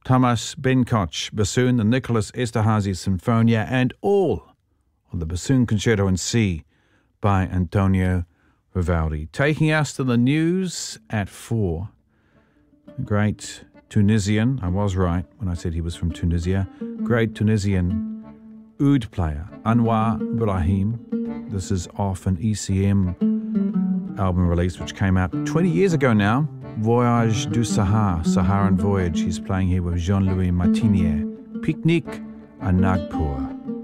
Thomas Benkoch bassoon, the Nicholas Esterhazy Sinfonia, and all of the Bassoon Concerto in C by Antonio Vivaldi. Taking us to the news at 4. The great Tunisian, I was right when I said he was from Tunisia, great Tunisian oud player, Anwar Ibrahim. This is off an ECM album release which came out 20 years ago now, Voyage du Sahara, Saharan Voyage. He's playing here with Jean-Louis Martinier. Picnic à Nagpur.